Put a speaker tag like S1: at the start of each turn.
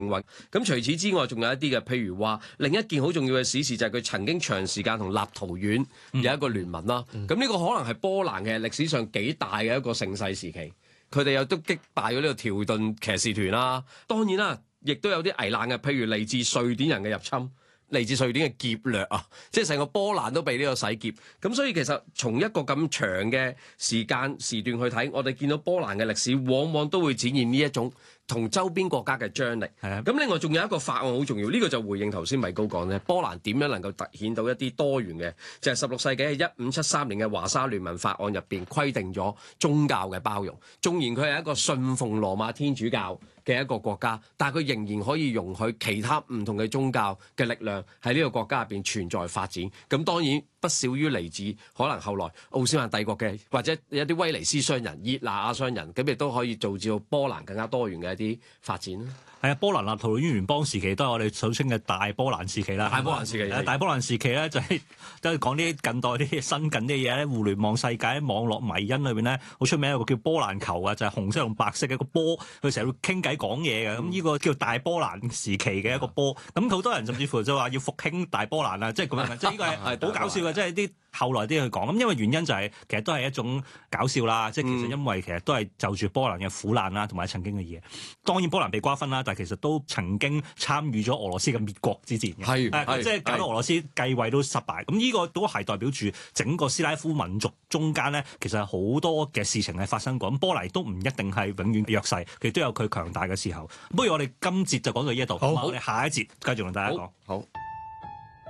S1: 運。咁除此之外，仲有一啲嘅，譬如話另一件好重要嘅史事就係佢曾經長時間同立陶宛有一個聯盟啦。咁呢個可能係波蘭嘅歷史上幾大嘅一個盛世時期。佢哋又都擊敗咗呢個條頓騎士團啦。當然啦，亦都有啲危難嘅，譬如嚟自瑞典人嘅入侵。嚟自瑞典嘅劫掠啊，即係成個波蘭都被呢個洗劫。咁所以其實從一個咁長嘅時段去睇，我哋見到波蘭嘅歷史往往都會展現呢一種同周邊國家嘅張力。咁另外仲有一個法案好重要，呢個就回應頭先米高講咧，波蘭點樣能夠凸顯到一啲多元嘅，就係16世紀嘅1573年嘅華沙聯盟法案入邊規定咗宗教嘅包容。縱然佢係一個信奉羅馬天主教嘅一個國家，但係佢仍然可以容許其他唔同嘅宗教嘅力量喺呢個國家入邊存在發展。咁當然不少於嚟自可能後來奧斯曼帝國嘅或者一啲威尼斯商人、熱那亞商人，咁亦都可以造就波蘭更加多元嘅一啲發展啦。
S2: 係啊，波蘭立陶宛聯邦時期都係我哋所稱嘅大波蘭時期啦。
S1: 大波蘭時期，
S2: 大波蘭時期咧就係都係講啲近代啲新近啲嘢咧，互聯網世界網絡迷因裏邊咧好出名一個叫波蘭球啊，就係紅色同白色嘅一個波，佢成日會傾偈講嘢嘅。咁呢個叫大波蘭時期嘅一個波。咁好多人甚至乎就話要復興大波蘭啊，即係咁樣。即係呢個係好搞笑嘅，即係啲後來啲去講。咁因為原因就係其實都係一種搞笑啦。即係其實因為其實都係就住波蘭嘅苦難啦，同埋曾經嘅嘢。當然波蘭被瓜分啦，但係其實都曾經參與咗俄羅斯嘅滅國之戰嘅，即係搞到俄羅斯繼位都失敗。咁呢個都係代表住整個斯拉夫民族中間咧，其實好多嘅事情係發生過。咁波蘭都唔一定係永遠弱勢，佢都有佢強大嘅時候。不如我哋今節就講到呢一度，我哋下一節繼續同大家講。
S1: 好。